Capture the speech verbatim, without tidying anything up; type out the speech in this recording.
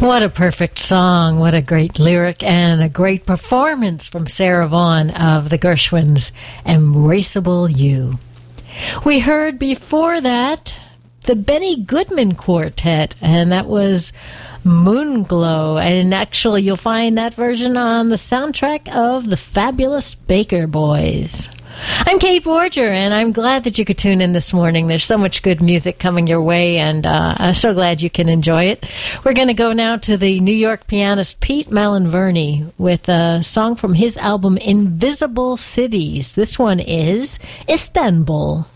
What a perfect song. What a great lyric and a great performance from Sarah Vaughan of the Gershwins, Embraceable You. We heard before that the Benny Goodman Quartet, and that was Moonglow. And actually, you'll find that version on the soundtrack of The Fabulous Baker Boys. I'm Kate Borger, and I'm glad that you could tune in this morning. There's so much good music coming your way, and uh, I'm so glad you can enjoy it. We're going to go now to the New York pianist Pete Malinverni with a song from his album Invisible Cities. This one is Istanbul.